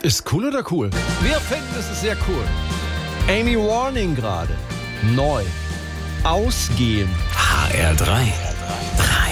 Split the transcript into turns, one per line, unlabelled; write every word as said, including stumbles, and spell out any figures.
Ist cool oder cool? Wir finden, es ist sehr cool. Amy Warning gerade. Neu. Ausgehen.
H R drei. drei.